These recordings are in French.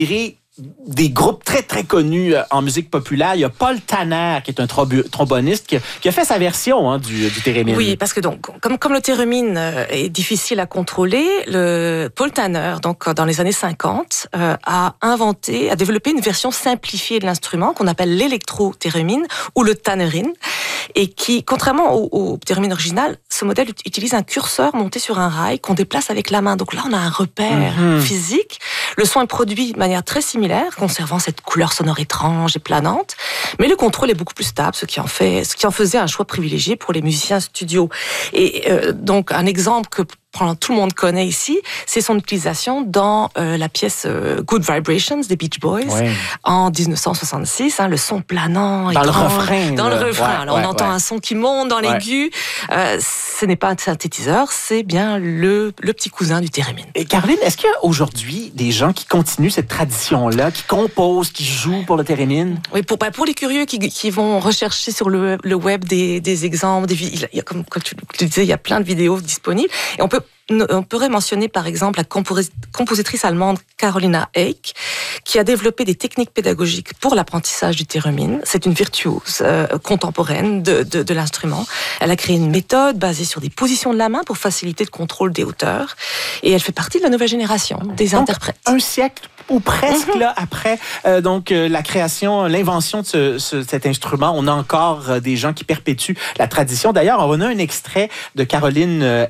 des groupes très, très connus en musique populaire. Il y a Paul Tanner, qui est un tromboniste, qui a fait sa version du thérémine. Oui, parce que donc, comme le thérémine est difficile à contrôler, Paul Tanner, donc dans les années 50, a développé une version simplifiée de l'instrument qu'on appelle l'électro-thérémine ou le tannerine, et qui, contrairement au thérémine original, ce modèle utilise un curseur monté sur un rail qu'on déplace avec la main. Donc là, on a un repère physique. Le son est produit de manière très similaire, conservant cette couleur sonore étrange et planante, mais le contrôle est beaucoup plus stable, ce qui en faisait un choix privilégié pour les musiciens studio. Et donc un exemple que tout le monde connaît ici, c'est son utilisation dans la pièce Good Vibrations des Beach Boys en 1966, le son planant. Dans le refrain. Dans le refrain. Alors on entend un son qui monte dans l'aigu. Ce n'est pas un synthétiseur, c'est bien le petit cousin du thérémine. Et Caroline, est-ce qu'il y a aujourd'hui des gens qui continuent cette tradition-là, qui composent, qui jouent pour le thérémine? Oui, pour les curieux qui vont rechercher sur le web des exemples, il y a, comme tu disais, il y a plein de vidéos disponibles. Et on pourrait mentionner par exemple la compositrice allemande Carolina Eyck, qui a développé des techniques pédagogiques pour l'apprentissage du thérémine. C'est une virtuose contemporaine de l'instrument. Elle a créé une méthode basée sur des positions de la main pour faciliter le contrôle des hauteurs. Et elle fait partie de la nouvelle génération des interprètes. Un siècle ou presque là, après la création, l'invention de cet instrument, on a encore des gens qui perpétuent la tradition. D'ailleurs, on a un extrait de Carolina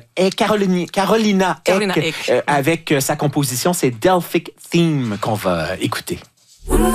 Eyck avec sa composition, c'est Delphic Theme qu'on va écouter.